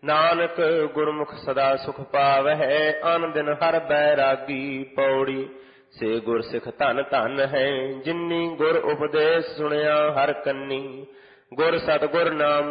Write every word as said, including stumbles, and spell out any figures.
नानक गुरमुख सदा सुख पावै, अन दिन हर बैरागी। पौड़ी से गुर सिख धन धन है, जिन्नी गुर उपदेश सुनिया हर कन्नी। गुर सतगुर नाम